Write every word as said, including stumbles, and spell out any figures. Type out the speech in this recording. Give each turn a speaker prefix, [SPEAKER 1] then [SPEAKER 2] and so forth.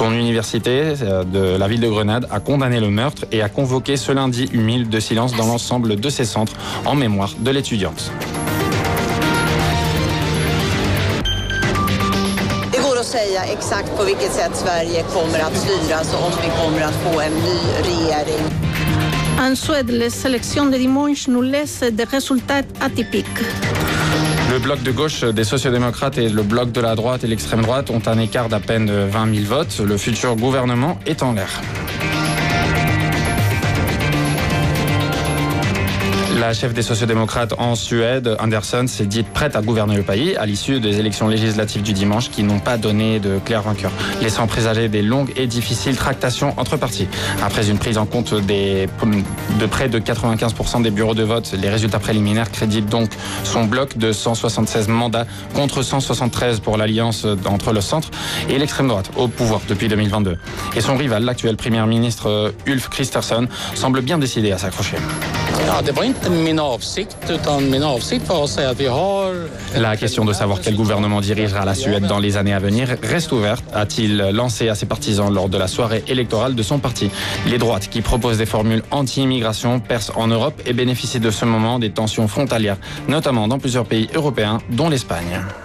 [SPEAKER 1] Son université de la ville de Grenade a condamné le meurtre et a convoqué ce lundi une minute de silence dans l'ensemble de ses centres en mémoire de l'étudiante.
[SPEAKER 2] Säga exakt på vilket sätt Sverige kommer att styras och om vi kommer att få en ny regering.
[SPEAKER 3] En Suède, les élections de dimanche nous laissent des résultats atypiques.
[SPEAKER 1] Le bloc de gauche des sociodémocrates et le bloc de la droite et l'extrême droite ont un écart d'à peine vingt mille votes. Le futur gouvernement est en l'air. La chef des sociodémocrates en Suède, Andersson, s'est dite prête à gouverner le pays à l'issue des élections législatives du dimanche qui n'ont pas donné de clair vainqueur, laissant présager des longues et difficiles tractations entre partis. Après une prise en compte des, de près de quatre-vingt-quinze pour cent des bureaux de vote, les résultats préliminaires créditent donc son bloc de cent soixante-seize mandats contre cent soixante-treize pour l'alliance entre le centre et l'extrême droite au pouvoir depuis deux mille vingt-deux. Et son rival, l'actuel premier ministre Ulf Kristersson, semble bien décidé à s'accrocher. La question de savoir quel gouvernement dirigera la Suède dans les années à venir reste ouverte, a-t-il lancé à ses partisans lors de la soirée électorale de son parti. Les droites, qui proposent des formules anti-immigration, percent en Europe et bénéficient de ce moment des tensions frontalières, notamment dans plusieurs pays européens, dont l'Espagne.